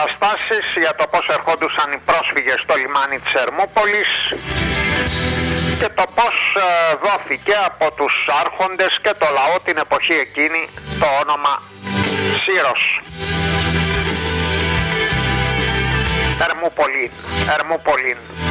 παραστάσεις για το πώς ερχόντουσαν οι πρόσφυγες στο λιμάνι της Ερμούπολης και το πώς δόθηκε από τους άρχοντες και το λαό την εποχή εκείνη το όνομα Σύρος. Ερμούπολη.